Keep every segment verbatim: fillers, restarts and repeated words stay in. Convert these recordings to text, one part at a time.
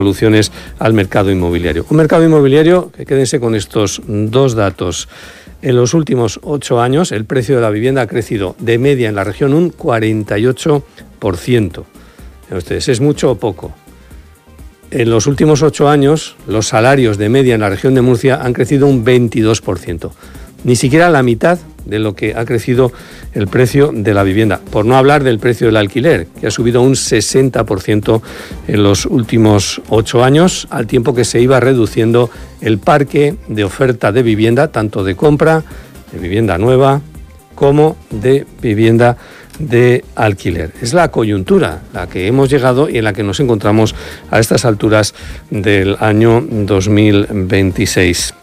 soluciones al mercado inmobiliario. Un mercado inmobiliario, que quédense con estos dos datos. En los últimos ocho años, el precio de la vivienda ha crecido de media en la región un cuarenta y ocho por ciento. Ustedes, ¿es mucho o poco? En los últimos ocho años, los salarios de media en la región de Murcia han crecido un veintidós por ciento. Ni siquiera la mitad de lo que ha crecido el precio de la vivienda. Por no hablar del precio del alquiler, que ha subido un sesenta por ciento en los últimos ocho años, al tiempo que se iba reduciendo el parque de oferta de vivienda, tanto de compra, de vivienda nueva, como de vivienda de alquiler. Es la coyuntura la que hemos llegado y en la que nos encontramos a estas alturas del año dos mil veintiséis.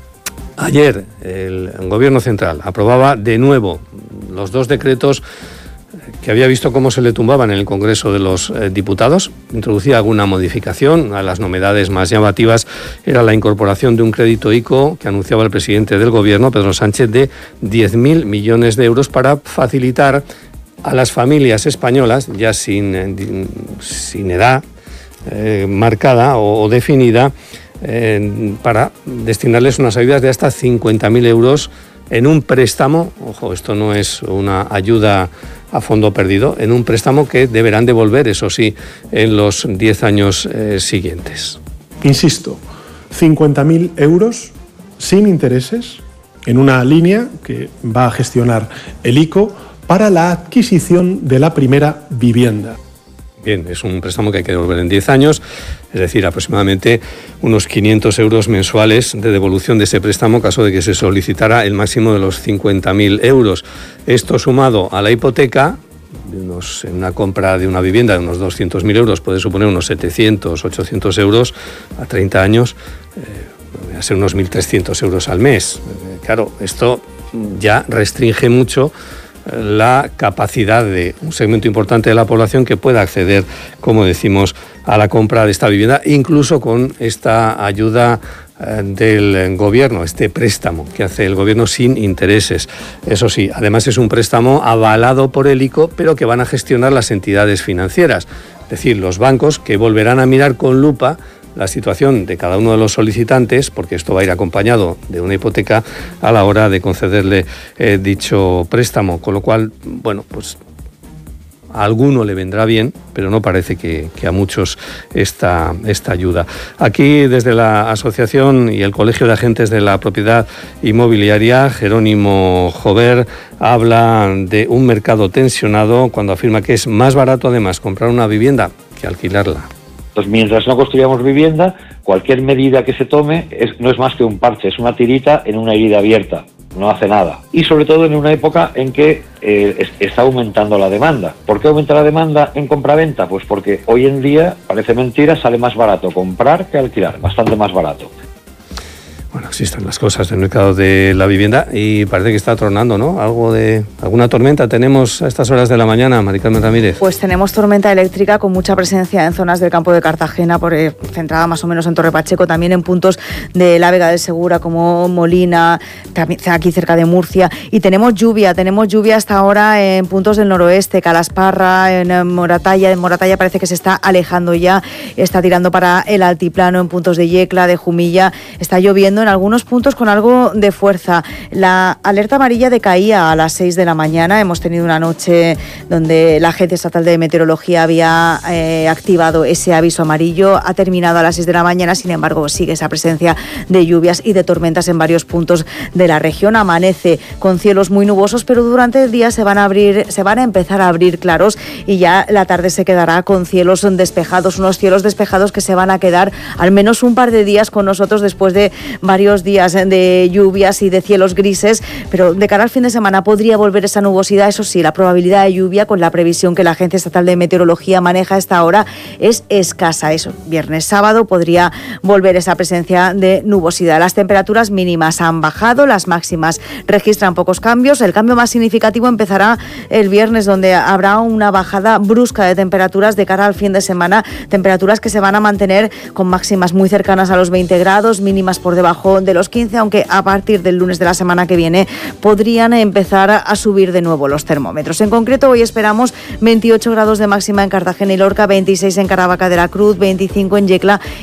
Ayer el Gobierno Central aprobaba de nuevo los dos decretos que había visto cómo se le tumbaban en el Congreso de los eh, Diputados. Introducía alguna modificación. Una de las novedades más llamativas era la incorporación de un crédito ICO que anunciaba el presidente del Gobierno, Pedro Sánchez, de diez mil millones de euros para facilitar a las familias españolas, ya sin, sin edad eh, marcada o, o definida, Eh, para destinarles unas ayudas de hasta cincuenta mil euros en un préstamo. Ojo, esto no es una ayuda a fondo perdido, en un préstamo que deberán devolver, eso sí, en los diez años eh, siguientes. Insisto, cincuenta mil euros sin intereses en una línea que va a gestionar el ICO para la adquisición de la primera vivienda. Bien, es un préstamo que hay que devolver en diez años, es decir, aproximadamente unos quinientos euros mensuales de devolución de ese préstamo, caso de que se solicitara el máximo de los cincuenta mil euros. Esto sumado a la hipoteca, de unos, en una compra de una vivienda de unos doscientos mil euros, puede suponer unos setecientos, ochocientos euros a treinta años, eh, va a ser unos mil trescientos euros al mes. Eh, claro, esto ya restringe mucho la capacidad de un segmento importante de la población que pueda acceder, como decimos, a la compra de esta vivienda, incluso con esta ayuda eh, del gobierno, este préstamo que hace el gobierno sin intereses. Eso sí, además es un préstamo avalado por el ICO, pero que van a gestionar las entidades financieras, es decir, los bancos, que volverán a mirar con lupa la situación de cada uno de los solicitantes, porque esto va a ir acompañado de una hipoteca a la hora de concederle eh, dicho préstamo, con lo cual, bueno, pues a alguno le vendrá bien, pero no parece que, que a muchos esta, esta ayuda. Aquí, desde la Asociación y el Colegio de Agentes de la Propiedad Inmobiliaria, Jerónimo Jover habla de un mercado tensionado cuando afirma que es más barato, además, comprar una vivienda que alquilarla. Pues mientras no construyamos vivienda, cualquier medida que se tome es, no es más que un parche, es una tirita en una herida abierta, no hace nada. Y sobre todo en una época en que eh, es, está aumentando la demanda. ¿Por qué aumenta la demanda en compraventa? Pues porque hoy en día, parece mentira, sale más barato comprar que alquilar, bastante más barato. Bueno, así están las cosas del mercado de la vivienda y parece que está tronando, ¿no? Algo de alguna tormenta tenemos a estas horas de la mañana, Mari Carmen Ramírez. Pues tenemos tormenta eléctrica con mucha presencia en zonas del campo de Cartagena, por, eh, centrada más o menos en Torre Pacheco, también en puntos de la Vega del Segura como Molina, también aquí cerca de Murcia. Y tenemos lluvia, tenemos lluvia hasta ahora en puntos del noroeste, Calasparra, en Moratalla. En Moratalla parece que se está alejando ya, está tirando para el altiplano en puntos de Yecla, de Jumilla, está lloviendo en algunos puntos con algo de fuerza. La alerta amarilla decaía a las seis de la mañana. Hemos tenido una noche donde la Agencia Estatal de Meteorología había eh, activado ese aviso amarillo. Ha terminado a las seis de la mañana, sin embargo, sigue esa presencia de lluvias y de tormentas en varios puntos de la región. Amanece con cielos muy nubosos, pero durante el día se van a abrir, se van a empezar a abrir claros y ya la tarde se quedará con cielos despejados, unos cielos despejados que se van a quedar al menos un par de días con nosotros después de varios días de lluvias y de cielos grises, pero de cara al fin de semana podría volver esa nubosidad. Eso sí, la probabilidad de lluvia, con la previsión que la Agencia Estatal de Meteorología maneja a esta hora, es escasa. Eso, viernes, sábado podría volver esa presencia de nubosidad. Las temperaturas mínimas han bajado, las máximas registran pocos cambios. El cambio más significativo empezará el viernes, donde habrá una bajada brusca de temperaturas de cara al fin de semana, temperaturas que se van a mantener con máximas muy cercanas a los veinte grados, mínimas por debajo de los quince, aunque a partir del lunes de la semana que viene podrían empezar a subir de nuevo los termómetros. En concreto, hoy esperamos veintiocho grados de máxima en Cartagena y Lorca, veintiséis en Caravaca de la Cruz, veinticinco en Yecla